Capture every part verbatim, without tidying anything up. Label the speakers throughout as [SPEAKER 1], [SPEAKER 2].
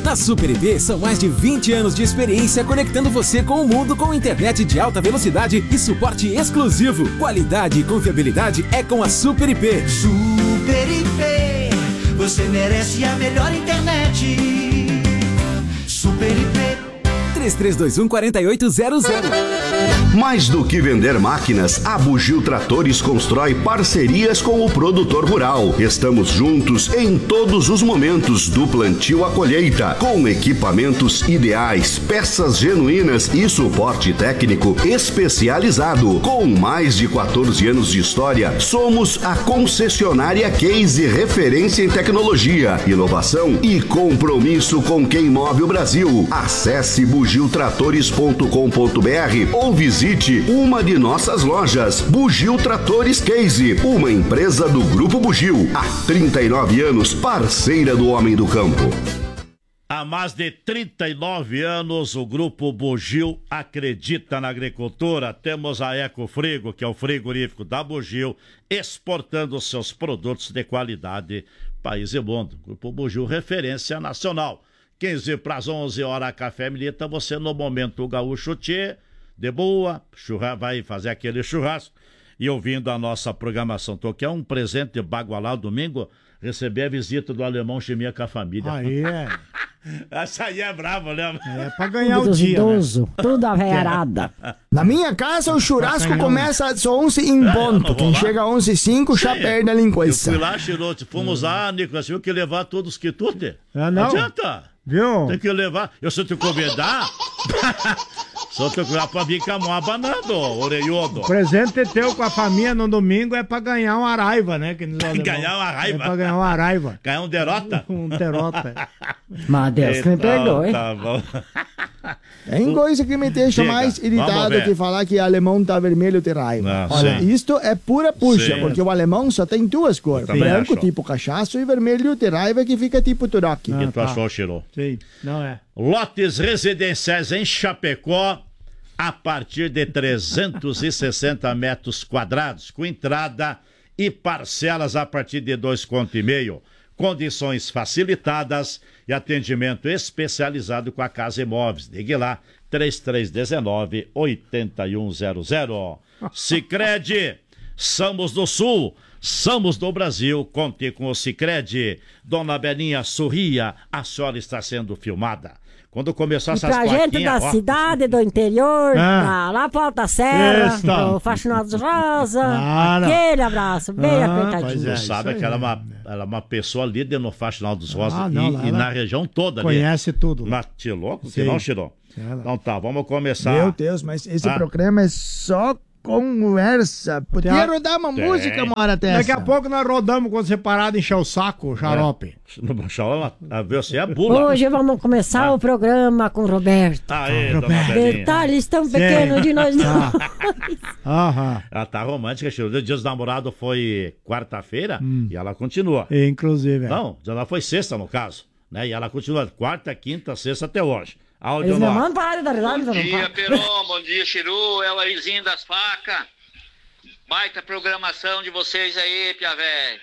[SPEAKER 1] Na Super I P são mais de vinte anos de experiência conectando você com o mundo com internet de alta velocidade e suporte exclusivo. Qualidade e confiabilidade é com a Super I P.
[SPEAKER 2] Super I P, você merece a melhor internet. Super I P.
[SPEAKER 1] três três dois um, quatro oito zero zero.
[SPEAKER 3] Mais do que vender máquinas, a Bugio Tratores constrói parcerias com o produtor rural. Estamos juntos em todos os momentos, do plantio à colheita, com equipamentos ideais, peças genuínas e suporte técnico especializado. Com mais de quatorze anos de história, somos a concessionária Case, referência em tecnologia, inovação e compromisso com quem move o Brasil. Acesse bugio tratores ponto com ponto br ou visite uma de nossas lojas. Bugio Tratores Case, uma empresa do Grupo Bugio. Há trinta e nove anos, parceira do homem do campo.
[SPEAKER 4] Há mais de trinta e nove anos, o Grupo Bugio acredita na agricultura. Temos a Ecofrigo, que é o frigorífico da Bugio, exportando seus produtos de qualidade país e mundo. Grupo Bugio, referência nacional. quinze para as onze horas, Café Milita, você no Momento Gaúcho Tchê, de boa, churra, vai fazer aquele churrasco e ouvindo a nossa programação. Tô aqui, é um presente de Bagualá, domingo, receber a visita do Alemão Chimia com a família.
[SPEAKER 5] Aí é.
[SPEAKER 4] Essa aí é brava, né?
[SPEAKER 5] É pra ganhar
[SPEAKER 6] Tudo
[SPEAKER 5] o dia,
[SPEAKER 6] idoso,
[SPEAKER 5] né?
[SPEAKER 6] tudo a veiarada.
[SPEAKER 7] Na minha casa, o churrasco começa às onze em ponto. Quem chega às onze e cinco já perde a linguiça.
[SPEAKER 4] Eu fui lá, tirou, fomos lá, Nicolas, tive que levar todos os quitutes.
[SPEAKER 5] Ah, não?
[SPEAKER 4] Não adianta.
[SPEAKER 5] Viu?
[SPEAKER 4] Tem que levar. Eu só te convidar. Só te convidar pra vir com a mão abanando, orelhudo.
[SPEAKER 5] O presente teu com a família no domingo é pra ganhar uma raiva, né? Que
[SPEAKER 4] ganhar uma raiva?
[SPEAKER 5] É pra ganhar uma raiva.
[SPEAKER 4] Ganhar um derrota?
[SPEAKER 5] Um derrota.
[SPEAKER 6] Mas Deus que me perdoe.
[SPEAKER 4] Tá bom.
[SPEAKER 7] Tem coisa que me deixa
[SPEAKER 4] Diga,
[SPEAKER 7] mais irritado
[SPEAKER 4] ver.
[SPEAKER 7] que falar que alemão tá vermelho de raiva.
[SPEAKER 4] Não,
[SPEAKER 7] Olha,
[SPEAKER 4] sim.
[SPEAKER 7] isto é pura puxa,
[SPEAKER 4] Sim.
[SPEAKER 7] porque o alemão só tem duas cores.
[SPEAKER 4] também
[SPEAKER 7] Branco,
[SPEAKER 4] acho.
[SPEAKER 7] tipo cachaço, e vermelho de raiva, que fica tipo turoque.
[SPEAKER 4] E tu
[SPEAKER 5] tá.
[SPEAKER 4] achou, Chirô?
[SPEAKER 5] Sim, não é.
[SPEAKER 4] Lotes residenciais em Chapecó a partir de trezentos e sessenta metros quadrados, com entrada e parcelas a partir de dois conto e meio. Condições facilitadas e atendimento especializado com a Casa Imóveis. Ligue lá, três três um nove, oito um zero zero. Sicredi, somos do Sul, somos do Brasil, conte com o Sicredi. Dona Belinha, sorria, a senhora está sendo filmada. Quando começou
[SPEAKER 6] E
[SPEAKER 4] essas
[SPEAKER 6] pra gente
[SPEAKER 4] plaquinhas,
[SPEAKER 6] da
[SPEAKER 4] ó,
[SPEAKER 6] cidade, do interior,
[SPEAKER 5] Ah.
[SPEAKER 6] da, lá pra Alta Serra,
[SPEAKER 5] Isso.
[SPEAKER 6] do Faxinados Rosa,
[SPEAKER 5] Ah, não.
[SPEAKER 6] aquele abraço, bem
[SPEAKER 5] Ah,
[SPEAKER 6] apertadinho.
[SPEAKER 5] pois
[SPEAKER 4] tu
[SPEAKER 5] é,
[SPEAKER 4] sabe
[SPEAKER 5] isso
[SPEAKER 4] que ela é,
[SPEAKER 5] aí.
[SPEAKER 4] uma, ela é uma pessoa líder no Faxinal dos Rosas
[SPEAKER 5] Ah, não,
[SPEAKER 4] e,
[SPEAKER 5] lá
[SPEAKER 4] e
[SPEAKER 5] ela
[SPEAKER 4] na região toda ali.
[SPEAKER 5] Conhece tudo.
[SPEAKER 4] Na Tio Louco? Que
[SPEAKER 5] Sim.
[SPEAKER 4] não, Chirô?
[SPEAKER 5] Ela.
[SPEAKER 4] Então tá, vamos começar.
[SPEAKER 7] Meu Deus, mas esse
[SPEAKER 4] Ah.
[SPEAKER 7] programa é só conversa. Podia
[SPEAKER 5] Tem-
[SPEAKER 7] rodar uma
[SPEAKER 4] Tem.
[SPEAKER 7] música uma hora dessa.
[SPEAKER 5] Daqui a pouco nós rodamos quando você parar de encher o saco, xarope.
[SPEAKER 4] No Xalão, a você é bula.
[SPEAKER 6] Hoje vamos começar
[SPEAKER 4] Ah.
[SPEAKER 6] o programa com o Roberto.
[SPEAKER 4] Aê, dona
[SPEAKER 5] Roberto.
[SPEAKER 4] Belinha.
[SPEAKER 6] Detalhes tão pequenos de nós não.
[SPEAKER 5] Aham.
[SPEAKER 4] Ela tá romântica, Chirô. O dia dos namorados foi quarta-feira e ela continua.
[SPEAKER 5] Inclusive. é.
[SPEAKER 4] Não, já foi sexta no caso. Né? E ela continua quarta, quinta, sexta até hoje. Áudio
[SPEAKER 6] Eles não
[SPEAKER 4] no ar.
[SPEAKER 6] mandam parar de dar risada.
[SPEAKER 8] Bom dia, Peron. Bom dia, Chiru. É o Arizinho das Facas. Baita programação de vocês aí, Pia Véi.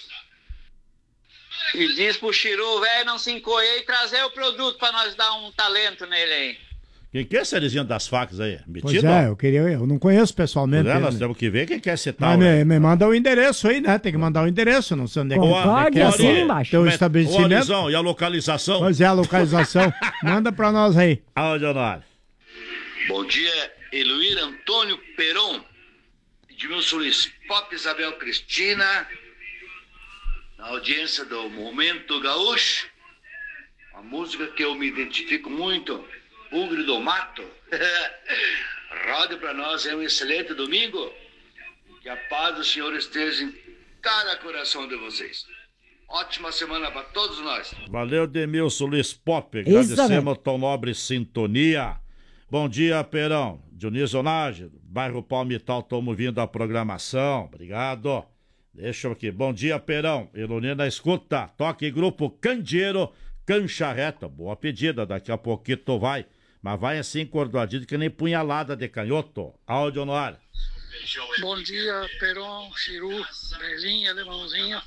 [SPEAKER 8] E diz pro Chiru, velho, não se encolher e trazer o produto pra nós dar um talento nele aí.
[SPEAKER 4] Quem que é esse Serizinho das Facas aí?
[SPEAKER 5] Pois
[SPEAKER 4] Metido?
[SPEAKER 5] é, eu queria, eu não conheço pessoalmente.
[SPEAKER 4] Pois é, nós
[SPEAKER 5] ele.
[SPEAKER 4] temos que ver quem quer ser
[SPEAKER 5] Mas
[SPEAKER 4] tal.
[SPEAKER 5] me,
[SPEAKER 4] né?
[SPEAKER 5] me manda o endereço aí, né? Tem que mandar o endereço, não sei onde é que
[SPEAKER 6] Concorde,
[SPEAKER 5] é.
[SPEAKER 6] assim
[SPEAKER 5] Teu-
[SPEAKER 6] embaixo.
[SPEAKER 5] Teu
[SPEAKER 4] Ô,
[SPEAKER 5] estabelecimento.
[SPEAKER 4] Alisão, e a localização?
[SPEAKER 5] Pois é, a localização. Manda pra nós aí.
[SPEAKER 4] Áudio no ar.
[SPEAKER 8] Bom dia, Eluir Antônio Peron. Edmilson Luiz Pop, Isabel Cristina. Na audiência do Momento Gaúcho. Uma música que eu me identifico muito. Bugre do Mato. Rode pra nós, é um excelente domingo. Que a paz do Senhor esteja em cada coração de vocês. Ótima semana para todos nós.
[SPEAKER 4] Valeu, Demilson Luiz Pop.
[SPEAKER 6] Isso
[SPEAKER 4] Agradecemos
[SPEAKER 6] mesmo.
[SPEAKER 4] tão nobre sintonia. Bom dia, Perão. Dionísio Nage, bairro Palmital, estamos ouvindo a programação. Obrigado. Deixa eu aqui. Bom dia, Perão. Ilunia na escuta. Toque grupo Candeeiro, Cancha Reta. Boa pedida, daqui a pouquinho tu vai. Mas vai assim, cordoadinho, que nem punhalada de canhoto. Áudio no ar.
[SPEAKER 9] Bom dia, Peron, Chiru, Belinha, Alemãozinho.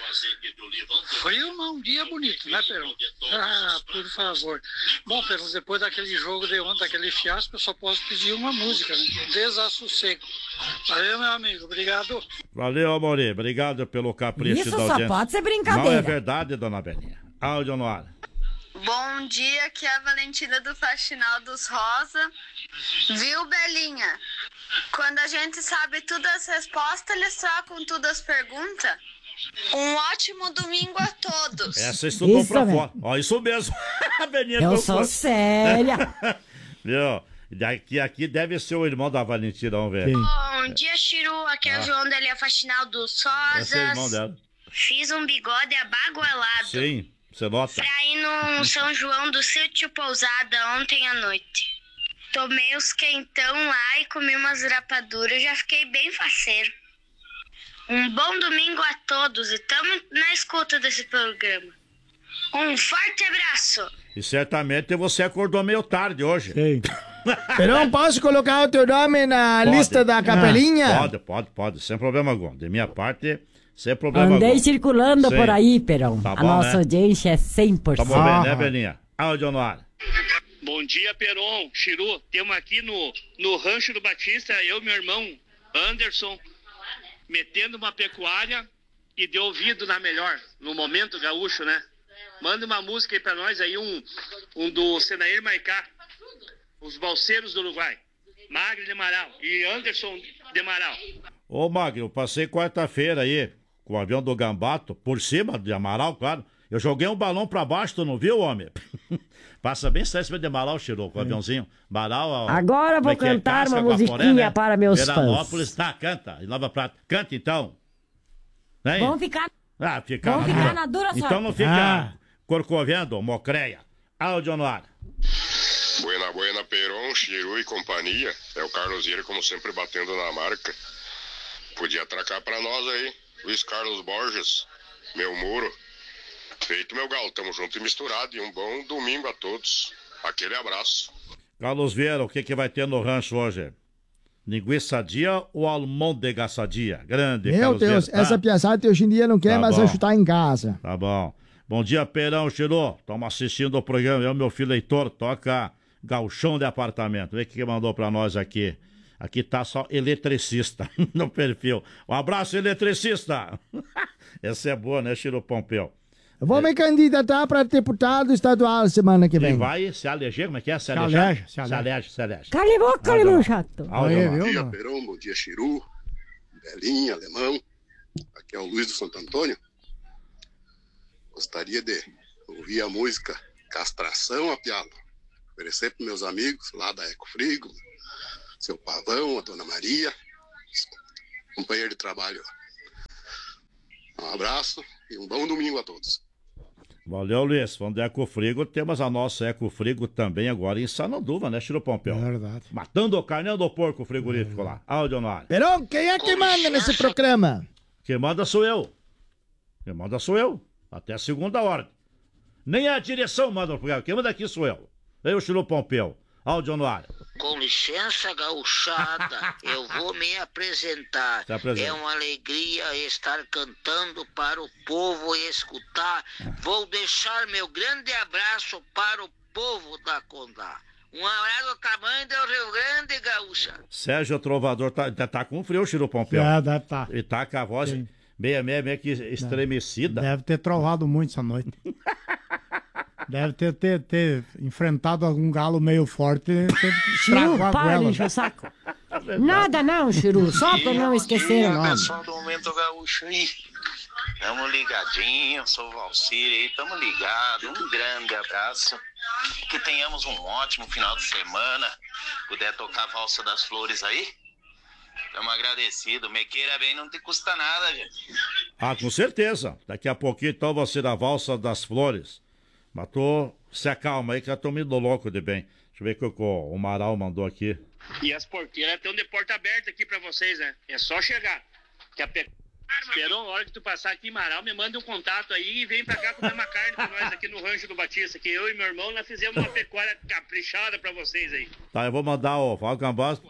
[SPEAKER 9] Frio, mas um dia bonito, né, Peron? Ah, por favor. Bom, Peron, depois daquele jogo de ontem, daquele fiasco, eu só posso pedir uma música, né? Desassossego. Valeu, meu amigo. Obrigado.
[SPEAKER 4] Valeu, Amore. Obrigado pelo capricho
[SPEAKER 6] Isso
[SPEAKER 4] da
[SPEAKER 6] só
[SPEAKER 4] audiência.
[SPEAKER 6] pode ser brincadeira.
[SPEAKER 4] Não é verdade, dona Belinha. Áudio no ar.
[SPEAKER 10] Bom dia, aqui é a Valentina do Faxinal dos Rosa. Viu, Belinha? Quando a gente sabe todas as respostas, eles trocam todas as perguntas. Um ótimo domingo a todos.
[SPEAKER 4] Essa estudou
[SPEAKER 6] Isso
[SPEAKER 4] pra
[SPEAKER 6] mesmo.
[SPEAKER 4] fora. Ó, isso mesmo. A Belinha
[SPEAKER 6] Eu
[SPEAKER 4] colocou.
[SPEAKER 6] sou séria.
[SPEAKER 4] Viu? Daqui, aqui deve ser o irmão da Valentina, vamos ver.
[SPEAKER 10] Bom dia, Chiru. Aqui é o João da Linha Faxinal dos
[SPEAKER 4] Esse é o irmão
[SPEAKER 10] Rosas.
[SPEAKER 4] dela.
[SPEAKER 10] Fiz um bigode abagualado.
[SPEAKER 4] Sim, você nota.
[SPEAKER 10] Pra ir no São João do Sítio Pousada ontem à noite. Tomei os quentão lá e comi umas rapaduras. Já fiquei bem faceiro. Um bom domingo a todos e tamo na escuta desse programa. Um forte abraço.
[SPEAKER 4] E certamente você acordou meio tarde hoje.
[SPEAKER 5] Sim.
[SPEAKER 7] Perão, posso colocar o teu nome na
[SPEAKER 4] Pode.
[SPEAKER 7] lista da capelinha?
[SPEAKER 4] Pode, pode, pode. Sem problema algum. De minha parte, sem problema
[SPEAKER 6] Andei
[SPEAKER 4] algum.
[SPEAKER 6] circulando
[SPEAKER 4] Sim.
[SPEAKER 6] por aí, Perão.
[SPEAKER 4] Tá
[SPEAKER 6] A
[SPEAKER 4] bom,
[SPEAKER 6] nossa
[SPEAKER 4] né?
[SPEAKER 6] audiência é cem por cento.
[SPEAKER 4] Tá bom, bem,
[SPEAKER 5] Ah.
[SPEAKER 4] né, Belinha? Áudio no ar.
[SPEAKER 11] Bom dia, Peron, Chiru. Temos aqui no, no Rancho do Batista, eu e meu irmão Anderson, metendo uma pecuária e de ouvido na melhor, no momento gaúcho, né? Manda uma música aí pra nós aí, um, um do Senair Maicá, os Balseiros do Uruguai. Magre de Amaral e Anderson de Amaral.
[SPEAKER 4] Ô, Magno, eu passei quarta-feira aí com o avião do Gambato, por cima de Amaral, claro. Eu joguei um balão pra baixo, tu não viu, homem? Passa bem sério de Amaral, Chiru, com o aviãozinho. Amaral...
[SPEAKER 6] Agora vou
[SPEAKER 4] como é que é?
[SPEAKER 6] cantar
[SPEAKER 4] Casca,
[SPEAKER 6] uma
[SPEAKER 4] Guaporé,
[SPEAKER 6] musiquinha
[SPEAKER 4] né?
[SPEAKER 6] para meus
[SPEAKER 4] Veranópolis, tá, canta. E Nova Prata. Canta, então. Hein?
[SPEAKER 6] Vamos ficar...
[SPEAKER 4] Ah, fica
[SPEAKER 6] Vamos ficar na dura sorte.
[SPEAKER 4] Então não fica
[SPEAKER 5] Ah.
[SPEAKER 4] corcovendo, mocreia. Áudio no ar.
[SPEAKER 12] Buena, buena, Peron, Chiru e companhia. É o Carlos Ira, como sempre, batendo na marca. Podia atracar pra nós aí. Luiz Carlos Borges, meu muro. Feito, meu galo. Tamo junto e misturado. E um bom domingo a todos. Aquele abraço.
[SPEAKER 4] Carlos Vieira, o que que vai ter no rancho hoje? Linguiça sadia ou almôndega sadia? Grande,
[SPEAKER 7] Meu
[SPEAKER 4] Carlos
[SPEAKER 7] Deus,
[SPEAKER 4] Vieira.
[SPEAKER 7] essa piazada hoje em dia não quer
[SPEAKER 4] Tá
[SPEAKER 7] mais
[SPEAKER 4] bom.
[SPEAKER 7] ajudar em casa.
[SPEAKER 4] Tá bom. Bom dia, Perão, Chiru. Estamos assistindo o programa. Eu, meu filho Heitor, toca Galchão de Apartamento. Vê o que que mandou pra nós aqui. Aqui tá só eletricista no perfil. Um abraço, eletricista. Essa é boa, né, Chiru Pompeu?
[SPEAKER 7] Eu vou me candidatar para deputado estadual semana que
[SPEAKER 4] Quem
[SPEAKER 7] vem.
[SPEAKER 4] vai se aleger? Como é que é? Se
[SPEAKER 5] Se
[SPEAKER 4] alejar?
[SPEAKER 5] aleja, se
[SPEAKER 4] Se
[SPEAKER 5] aleja.
[SPEAKER 4] aleja, se aleja.
[SPEAKER 6] Cala a boca,
[SPEAKER 4] Áudio
[SPEAKER 6] limão
[SPEAKER 4] no-
[SPEAKER 6] chato.
[SPEAKER 4] Áudio
[SPEAKER 5] Aí,
[SPEAKER 4] no ar.
[SPEAKER 5] viu?
[SPEAKER 12] Bom dia,
[SPEAKER 5] mano?
[SPEAKER 12] Peron. Bom dia, Chiru. Belinha, Alemão. Aqui é o Luiz do Santo Antônio. Gostaria de ouvir a música Castração, a piada. Oferecer para meus amigos lá da Ecofrigo, seu Pavão, a Dona Maria, companheiro de trabalho. Um abraço e um bom domingo a todos.
[SPEAKER 4] Valeu, Luiz. Falando de Ecofrigo, temos a nossa Ecofrigo também agora em Sananduva, né, Chiru Pompeu?
[SPEAKER 5] É verdade.
[SPEAKER 4] Matando o carne do porco frigorífico lá. Áudio no ar.
[SPEAKER 7] Perão, quem é que manda nesse programa?
[SPEAKER 4] Quem manda sou eu. Quem manda sou eu. Até a segunda ordem. Nem a direção manda no programa. Quem manda aqui sou eu. Eu, Chiru Pompeu. Áudio no ar.
[SPEAKER 13] Com licença, gauchada, eu vou me apresentar.
[SPEAKER 4] Se apresenta.
[SPEAKER 13] É uma alegria estar cantando para o povo escutar. Vou deixar meu grande abraço para o povo da Condá. Um abraço do tamanho do Rio Grande, gaúcha.
[SPEAKER 4] Sérgio Trovador tá, tá, tá com frio, Chiru Pompeu.
[SPEAKER 5] É, deve tá.
[SPEAKER 4] Ele tá com a voz
[SPEAKER 5] Sim.
[SPEAKER 4] meio, meio, meio que estremecida.
[SPEAKER 5] Deve ter trovado muito essa noite. Deve ter, ter, ter enfrentado algum galo meio forte e ter
[SPEAKER 6] Chiru,
[SPEAKER 5] estragado a
[SPEAKER 6] para de
[SPEAKER 5] goela.
[SPEAKER 6] encher o saco. Nada não, Chiru, só pra não esquecer o nome.
[SPEAKER 14] Pessoal do Momento Gaúcho aí, tamo ligadinho, sou o Valcir aí, tamo ligado, um grande abraço, que tenhamos um ótimo final de semana, puder tocar a Valsa das Flores aí, tamo agradecido, me queira bem, não te custa nada, gente.
[SPEAKER 4] Ah, com certeza. Daqui a pouquinho, então, você da Valsa das Flores. Mas tô... Se acalma aí que eu tô me dando louco de bem. Deixa eu ver o que o Amaral mandou aqui.
[SPEAKER 11] E as porteiras estão de porta aberta aqui pra vocês, né? É só chegar. Que a pe... Peron, a hora que tu passar aqui em Marau, me manda um contato aí e vem pra cá comer uma carne pra nós aqui no Rancho do Batista, que eu e meu irmão, nós fizemos uma pecuária caprichada pra vocês aí.
[SPEAKER 4] Tá, eu vou mandar o Falcão Boss.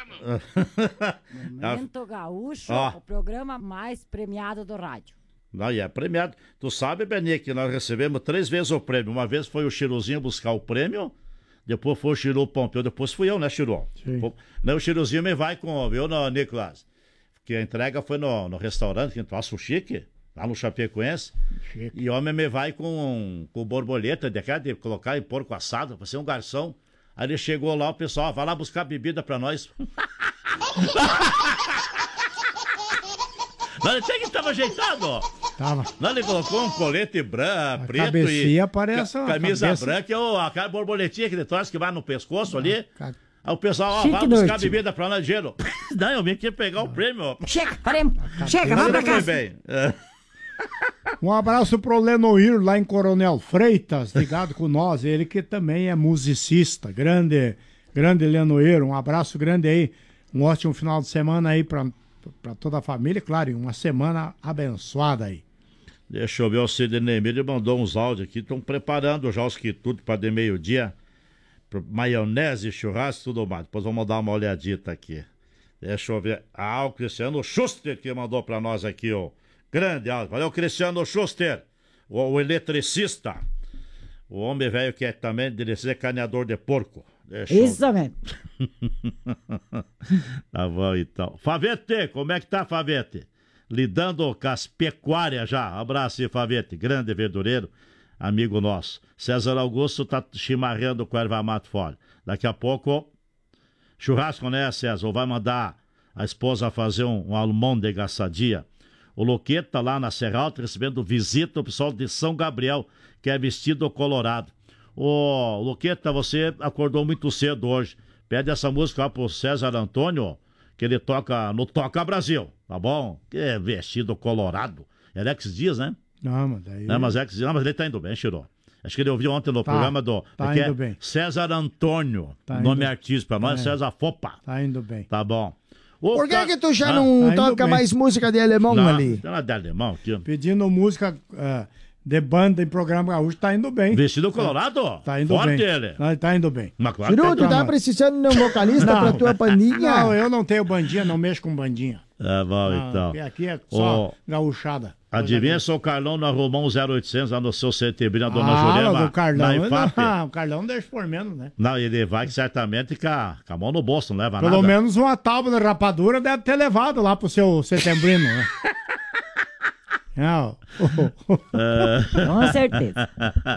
[SPEAKER 6] Momento Gaúcho,
[SPEAKER 4] Ó.
[SPEAKER 6] o programa mais premiado do rádio.
[SPEAKER 4] Não, e é premiado. Tu sabe, Beninha, que nós recebemos três vezes o prêmio. Uma vez foi o Chiruzinho buscar o prêmio, depois foi o Chiru Pompeu, depois fui eu, né, Chiru?
[SPEAKER 5] Sim.
[SPEAKER 4] Não, o Chiruzinho me vai com, viu, no, Nicolas? Porque a entrega foi no, no restaurante, que faço chique, lá no Chapecoense.
[SPEAKER 5] Chique.
[SPEAKER 4] E o homem me vai com, com borboleta, de, de colocar em porco assado, pra ser um garçom. Aí ele chegou lá, o pessoal, vai lá buscar bebida pra nós. Não, ele tinha que tava ajeitado, ó.
[SPEAKER 5] Tava.
[SPEAKER 4] Não, ele colocou um colete branco, preto
[SPEAKER 5] cabecinha
[SPEAKER 4] e
[SPEAKER 5] parece
[SPEAKER 4] ca-
[SPEAKER 5] uma
[SPEAKER 4] camisa
[SPEAKER 5] cabeça.
[SPEAKER 4] branca e o- aquela borboletinha que ele torce que vai no pescoço ali.
[SPEAKER 5] ca-
[SPEAKER 4] Aí o pessoal, ó,
[SPEAKER 6] Chique
[SPEAKER 4] vai buscar
[SPEAKER 6] noite.
[SPEAKER 4] bebida pra nós, gelo. Não, eu vim aqui pegar o prêmio, ó.
[SPEAKER 6] Chega, paremos. Chega,
[SPEAKER 4] Mas
[SPEAKER 6] vamos pra
[SPEAKER 4] ele foi
[SPEAKER 6] casa.
[SPEAKER 4] bem. É.
[SPEAKER 5] Um abraço pro Lenoir lá em Coronel Freitas, ligado com nós. Ele que também é musicista. Grande, grande Lenoir. Um abraço grande aí. Um ótimo final de semana aí pra, pra toda a família. Claro, e uma semana abençoada aí.
[SPEAKER 4] Deixa eu ver, o Sidney Emílio mandou uns áudios aqui. Estão preparando já os quitutes para de meio-dia. Pro- Maionese, churrasco e tudo mais. Depois vamos dar uma olhadita aqui. Deixa eu ver. Ah, o Cristiano Schuster que mandou para nós aqui, ó. Grande áudio. Valeu, Cristiano Schuster. O, o eletricista. O homem velho que é também de ser caneador de porco. Deixa eu-
[SPEAKER 6] Isso mesmo.
[SPEAKER 4] Tá bom, então. Favete, como é que tá, Favete? Lidando com as pecuárias já. Abraço aí, Favete. Grande verdureiro, amigo nosso. César Augusto tá chimarrando com a erva mate fora. Daqui a pouco, churrasco, né, César? Ou vai mandar a esposa fazer um, um almôndega sadia. O Luqueta lá na Serra Alta recebendo visita do pessoal de São Gabriel, que é vestido colorado. Ô, Luqueta, você acordou muito cedo hoje. Pede essa música lá pro César Antônio, que ele toca no Toca Brasil, tá bom? Que é vestido colorado. É Alex Dias, né?
[SPEAKER 5] Não, mas daí...
[SPEAKER 4] Não, mas, Alex, não, mas ele tá indo bem, Chiro. Acho que ele ouviu ontem no
[SPEAKER 5] Tá,
[SPEAKER 4] programa do...
[SPEAKER 5] tá
[SPEAKER 4] que é
[SPEAKER 5] indo bem.
[SPEAKER 4] César Antônio,
[SPEAKER 5] Tá
[SPEAKER 4] nome
[SPEAKER 5] indo-
[SPEAKER 4] artístico pra nós,
[SPEAKER 5] tá
[SPEAKER 4] César Fopa.
[SPEAKER 5] Tá indo bem.
[SPEAKER 4] Tá bom. Ô,
[SPEAKER 7] Por que
[SPEAKER 4] ca-
[SPEAKER 7] que tu já
[SPEAKER 4] Ah,
[SPEAKER 7] não
[SPEAKER 5] tá indo
[SPEAKER 7] toca
[SPEAKER 5] bem.
[SPEAKER 7] mais música de alemão
[SPEAKER 4] Não,
[SPEAKER 7] ali?
[SPEAKER 4] tem nada de alemão aqui.
[SPEAKER 5] Pedindo música eh, de banda em programa gaúcho, tá indo bem.
[SPEAKER 4] Vestido colorado?
[SPEAKER 5] Tá indo
[SPEAKER 4] Forte
[SPEAKER 5] bem.
[SPEAKER 4] ele.
[SPEAKER 5] Não, tá indo bem.
[SPEAKER 4] Mas claro que
[SPEAKER 7] Chiru,
[SPEAKER 4] tá
[SPEAKER 7] tu tá precisando de um vocalista
[SPEAKER 5] Não.
[SPEAKER 7] pra tua bandinha?
[SPEAKER 5] Não, eu não tenho bandinha, não mexo com bandinha.
[SPEAKER 4] Tá bom,
[SPEAKER 5] Ah,
[SPEAKER 4] então.
[SPEAKER 5] porque aqui é só
[SPEAKER 4] Ô,
[SPEAKER 5] gauchada.
[SPEAKER 4] adivinha se o Carlão não arrumou um zero oitocentos lá no seu setembrinho, a dona
[SPEAKER 5] Ah,
[SPEAKER 4] Jurema,
[SPEAKER 5] mas o Carlão,
[SPEAKER 4] na I F A P?
[SPEAKER 5] não, o Carlão deixa por menos, né?
[SPEAKER 4] Não, ele vai certamente com a, com a mão no bolso, não leva
[SPEAKER 5] Pelo
[SPEAKER 4] nada.
[SPEAKER 5] menos uma tábua de rapadura deve ter levado lá pro seu setembrino, né? Não.
[SPEAKER 6] Com certeza.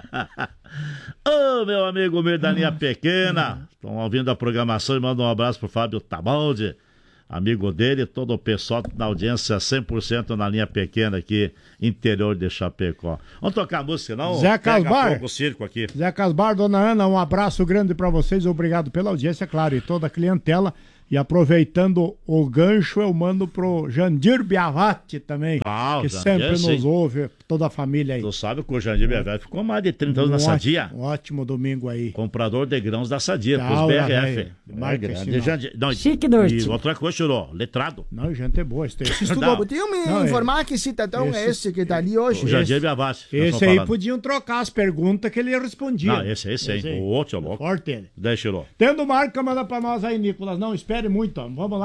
[SPEAKER 4] Ô, meu amigo meio da linha pequena, estão ouvindo a programação e mandam um abraço pro Fábio Tabaldi, amigo dele, todo o pessoal da audiência cem por cento na linha pequena aqui, interior de Chapecó. Vamos tocar música, não?
[SPEAKER 5] Zé
[SPEAKER 4] Pega
[SPEAKER 5] Casbar.
[SPEAKER 4] fogo o circo aqui.
[SPEAKER 5] Zé Casbar, dona Ana, um abraço grande pra vocês, obrigado pela audiência, claro, e toda a clientela. E aproveitando o gancho, eu mando pro Jandir Biavati também,
[SPEAKER 4] Ah, o
[SPEAKER 5] que
[SPEAKER 4] Jandir,
[SPEAKER 5] sempre
[SPEAKER 4] sim.
[SPEAKER 5] nos ouve, toda a família aí.
[SPEAKER 4] Tu sabe que o Jandir Beverly ficou mais de trinta anos
[SPEAKER 5] Um
[SPEAKER 4] na
[SPEAKER 5] ótimo-
[SPEAKER 4] Sadia.
[SPEAKER 5] Um ótimo domingo aí.
[SPEAKER 4] Comprador de grãos da Sadia,
[SPEAKER 5] Tchau,
[SPEAKER 4] pros B R
[SPEAKER 5] velho.
[SPEAKER 4] F.
[SPEAKER 5] Marca
[SPEAKER 4] É
[SPEAKER 5] esse
[SPEAKER 4] grande.
[SPEAKER 5] nome.
[SPEAKER 4] Jandir- não,
[SPEAKER 6] Chique noite.
[SPEAKER 4] E outra coisa, Churô, letrado.
[SPEAKER 5] Não, gente é boa. Esse, esse
[SPEAKER 4] Não.
[SPEAKER 5] estudou.
[SPEAKER 7] Podiam me
[SPEAKER 5] Não, é-
[SPEAKER 7] informar que cidadão é esse que tá ali hoje?
[SPEAKER 4] O Jandir Biavati. nós
[SPEAKER 5] Esse
[SPEAKER 4] estamos
[SPEAKER 5] aí
[SPEAKER 4] falando.
[SPEAKER 5] podiam trocar as perguntas que ele respondia.
[SPEAKER 4] Não, esse, esse aí.
[SPEAKER 5] aí.
[SPEAKER 4] O outro é louco.
[SPEAKER 5] Forte ele.
[SPEAKER 4] Daí, Churô.
[SPEAKER 5] Tendo marca, manda pra nós aí, Nicolas. Não espere muito, ó. Vamos lá.